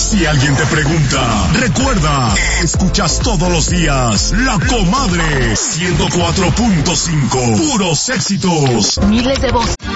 Si alguien te pregunta, recuerda, escuchas todos los días La Comadre 104.5, puros éxitos. Miles de voces.